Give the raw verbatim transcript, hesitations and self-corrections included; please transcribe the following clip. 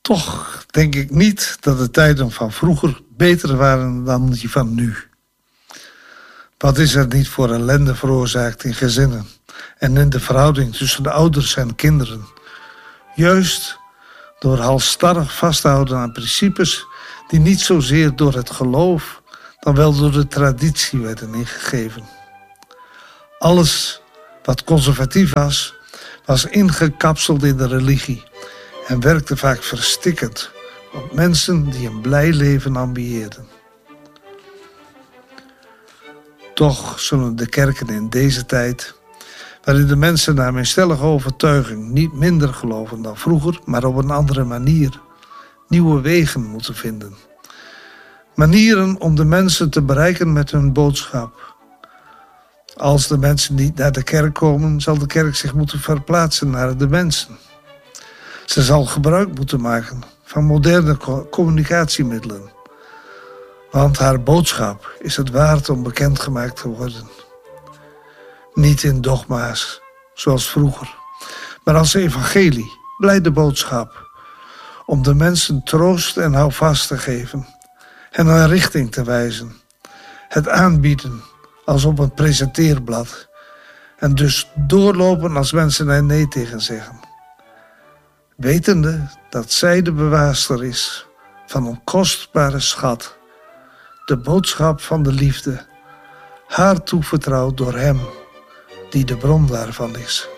Toch denk ik niet dat de tijden van vroeger beter waren dan die van nu. Wat is er niet voor ellende veroorzaakt in gezinnen en in de verhouding tussen de ouders en kinderen. Juist door halstarrig vasthouden aan principes die niet zozeer door het geloof, dan wel door de traditie werden ingegeven. Alles wat conservatief was, was ingekapseld in de religie en werkte vaak verstikkend op mensen die een blij leven ambieerden. Toch zullen de kerken in deze tijd, waarin de mensen naar mijn stellige overtuiging niet minder geloven dan vroeger, maar op een andere manier, nieuwe wegen moeten vinden. Manieren om de mensen te bereiken met hun boodschap. Als de mensen niet naar de kerk komen, zal de kerk zich moeten verplaatsen naar de mensen. Ze zal gebruik moeten maken van moderne communicatiemiddelen. Want haar boodschap is het waard om bekendgemaakt te worden. Niet in dogma's, zoals vroeger, maar als evangelie, blijde boodschap. Om de mensen troost en houvast te geven, hen een richting te wijzen. Het aanbieden als op een presenteerblad. En dus doorlopen als mensen er nee tegen zeggen. Wetende dat zij de bewaarster is van een kostbare schat. De boodschap van de liefde, haar toevertrouwd door hem, die de bron daarvan is.